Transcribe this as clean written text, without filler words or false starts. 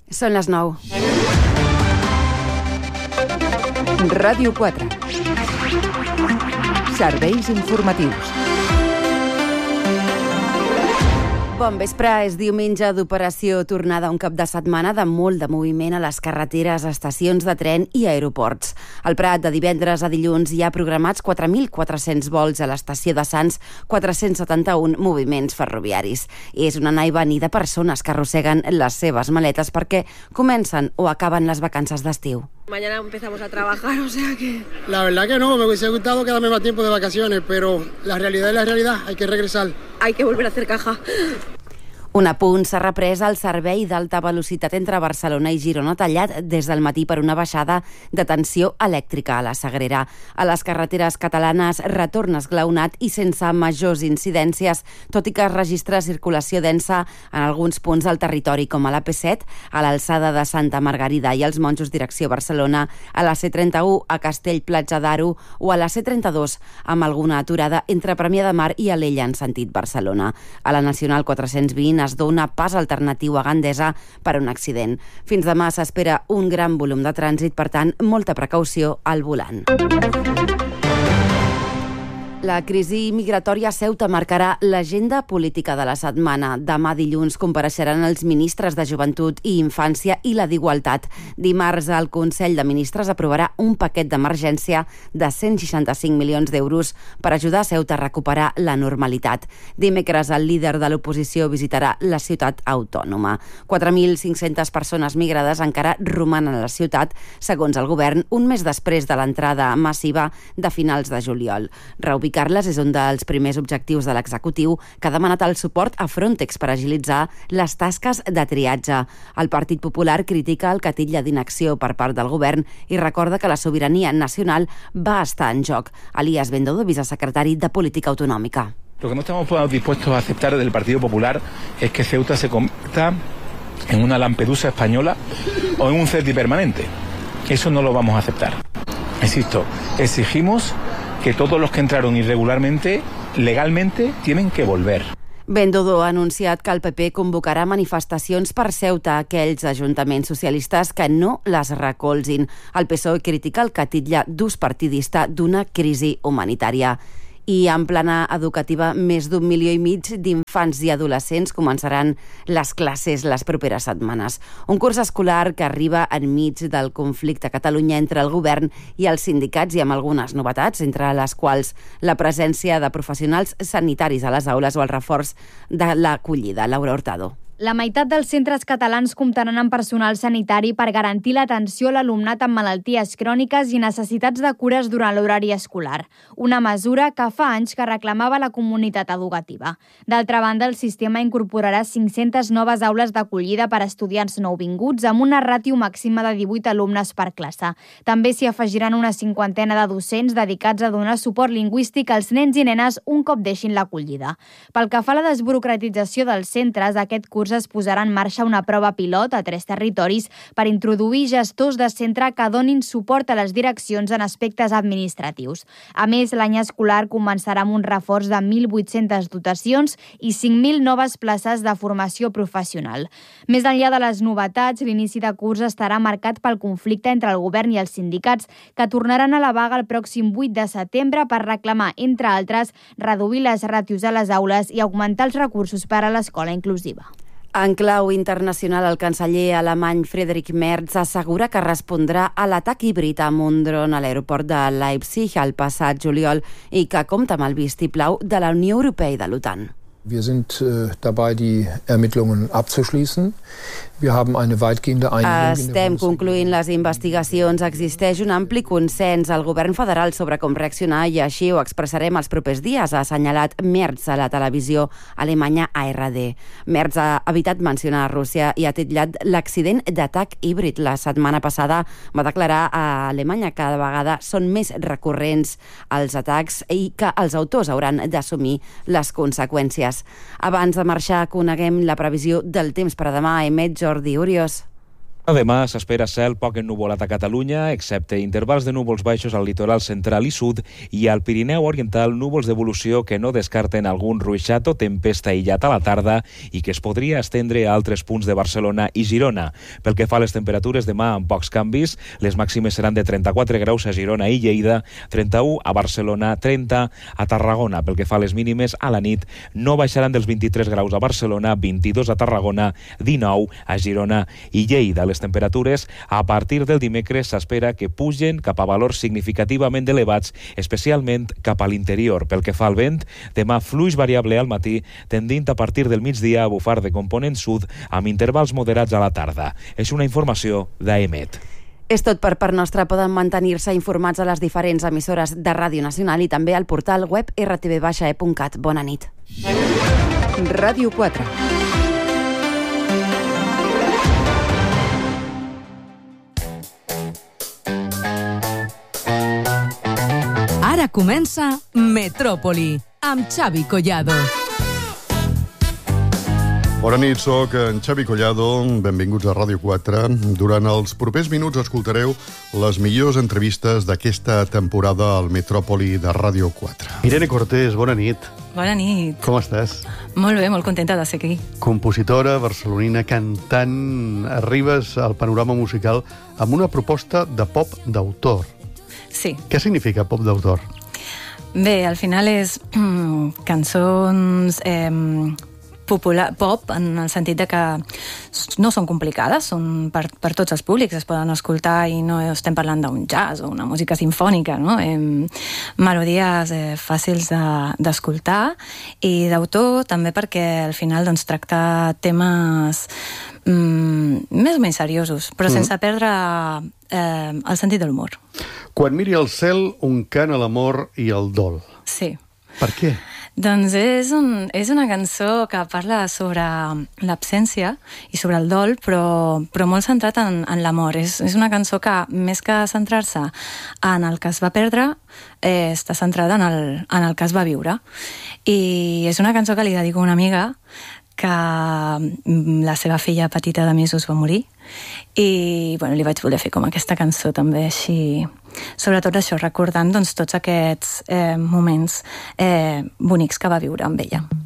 Són les 9. Ràdio 4. Serveis informatius. Bon vespre, és diumenge d'operació tornada, un cap de setmana de molt de moviment a les carreteres, estacions de tren i aeroports. Al Prat, de divendres a dilluns, hi ha programats 4.400 vols, a l'estació de Sants 471 moviments ferroviaris. I és una anada i venir de persones que arrosseguen les seves maletes perquè comencen o acaben les vacances d'estiu. Mañana empezamos a trabajar, o sea que... La verdad que no, me hubiese gustado quedarme más tiempo de vacaciones, pero la realidad es la realidad, hay que regresar. Hay que volver a hacer caja. Un apunt, s'ha reprès el servei d'alta velocitat entre Barcelona i Girona, tallat des del matí per una baixada de tensió elèctrica a la Sagrera. A les carreteres catalanes retorn esglaonat i sense majors incidències, tot i que es registra circulació densa en alguns punts del territori, com a l'AP7, a l'alçada de Santa Margarida i els Monjos direcció Barcelona, a la C31 a Castell-Platja d'Aro o a la C32 amb alguna aturada entre Premià de Mar i Alella en sentit Barcelona. A la Nacional 420 es dona pas alternatiu a Gandesa per un accident. Fins demà s'espera un gran volum de trànsit, per tant, molta precaució al volant. La crisi migratòria a Ceuta marcarà l'agenda política de la setmana. Demà dilluns compareixeran els ministres de Joventut i Infància i la d'Igualtat. Dimarts el Consell de Ministres aprovarà un paquet d'emergència de 165 milions d'euros per ajudar a Ceuta a recuperar la normalitat. Dimecres el líder de l'oposició visitarà la ciutat autònoma. 4.500 persones migrades encara romanen a la ciutat, segons el govern, un mes després de l'entrada massiva de finals de juliol. Reubicar-les és un dels primers objectius de l'executiu, que ha demanat el suport a Frontex per agilitzar les tasques de triatge. El Partit Popular critica el catitlla d'inacció per part del govern i recorda que la sobirania nacional va estar en joc. Elías Bendodo, vicesecretari de Política Autonòmica. Lo que no estamos dispuestos a aceptar desde el Partido Popular es que Ceuta se convierta en una Lampedusa española o en un CETI permanente. Eso no lo vamos a aceptar. Insisto, exigimos que todos los que entraron irregularmente, legalmente, tienen que volver. Bendodo ha anunciat que el PP convocarà manifestacions per Ceuta a aquells ajuntaments socialistes que no les recolzin. El PSOE critica el catitlla d'ús partidista d'una crisi humanitària. I en plana educativa, més d'1,5 milió d'infants i adolescents començaran les classes les properes setmanes. Un curs escolar que arriba enmig del conflicte a Catalunya entre el govern i els sindicats i amb algunes novetats, entre les quals la presència de professionals sanitaris a les aules o el reforç de l'acollida. Laura Hurtado. La meitat dels centres catalans comptaran amb personal sanitari per garantir l'atenció a l'alumnat amb malalties cròniques i necessitats de cures durant l'horari escolar, una mesura que fa anys que reclamava la comunitat educativa. D'altra banda, el sistema incorporarà 500 noves aules d'acollida per a estudiants nouvinguts amb una ràtio màxima de 18 alumnes per classe. També s'hi afegiran una 50 de docents dedicats a donar suport lingüístic als nens i nenes un cop deixin l'acollida. Pel que fa a la desburocratització dels centres, aquest curs es posarà en marxa una prova pilot a 3 territoris per introduir gestors de centre que donin suport a les direccions en aspectes administratius. A més, l'any escolar començarà amb un reforç de 1.800 dotacions i 5.000 noves places de formació professional. Més enllà de les novetats, l'inici de curs estarà marcat pel conflicte entre el govern i els sindicats, que tornaran a la vaga el pròxim 8 de setembre per reclamar, entre altres, reduir les ràtios a les aules i augmentar els recursos per a l'escola inclusiva. En clau internacional, el canceller alemany Friedrich Merz assegura que respondrà a l'atac híbrid amb un dron a l'aeroport de Leipzig el passat juliol i que compta amb el vistiplau de la Unió Europea i de l'OTAN. Wir sind dabei, die Ermittlungen abzuschließen. Wir haben eine weitgehende Einigung. Estem concloent les investigacions. Existeix un ampli consens al govern federal sobre com reaccionar i així ho expressarem els propers dies, ha assenyalat Merz a la televisió alemanya ARD. Merz ha evitat mencionar Rússia i ha titllat l'accident d'atac híbrid. La setmana passada va declarar a Alemanya que cada vegada són més recurrents els atacs i que els autors hauran d'assumir les conseqüències. Abans de marxar, coneguem la previsió del temps per a demà. Emet Jordi Urios. Demà s'espera cel poc ennuvolat a Catalunya, excepte intervals de núvols baixos al litoral central i sud i al Pirineu Oriental núvols d'evolució que no descarten algun ruixat o tempesta aïllat a la tarda i que es podria estendre a altres punts de Barcelona i Girona. Pel que fa a les temperatures, demà amb pocs canvis, les màximes seran de 34 graus a Girona i Lleida, 31 a Barcelona, 30 a Tarragona. Pel que fa a les mínimes, a la nit no baixaran dels 23 graus a Barcelona, 22 a Tarragona, 19 a Girona i Lleida. Les temperatures a partir del dimecres s'espera que pugen cap a valors significativament elevats, especialment cap a l'interior. Pel que fa al vent, demà fluix variable al matí, tendint a partir del migdia a bufar de component sud amb intervals moderats a la tarda. És una informació d'AEMET. És tot per part nostra. Poden mantenir-se informats a les diferents emissores de Ràdio Nacional i també al portal web rtv-e.cat. Bona nit. Ràdio 4. Ara comença Metròpoli, amb Xavi Collado. Bona nit, soc en Xavi Collado. Benvinguts a Ràdio 4. Durant els propers minuts escoltareu les millors entrevistes d'aquesta temporada al Metròpoli de Ràdio 4. Irene Cortés, bona nit. Bona nit. Com estàs? Molt bé, molt contenta de ser aquí. Compositora, barcelonina, cantant, arribes al panorama musical amb una proposta de pop d'autor. Sí. Què significa pop d'autor? Bé, al final és cançons popular, pop, en el sentit de que no són complicades, són per tots els públics, es poden escoltar i no estem parlant d'un jazz o una música sinfònica, no? Melodies fàcils d'escoltar i d'autor també perquè al final doncs, tracta temes més o menys seriosos, però sense perdre el sentit de l'humor. Quan miri el cel, un cant a l'amor i el dol. Sí. Per què? Doncs és una cançó que parla sobre l'absència i sobre el dol, però molt centrat en l'amor. És una cançó que, més que centrar-se en el que es va perdre, està centrada en el que es va viure. I és una cançó que li dedico a una amiga que la seva filla petita de mesos va morir i li vaig voler fer com aquesta cançó també així, sobretot això, recordant doncs, tots aquests moments bonics que va viure amb ella.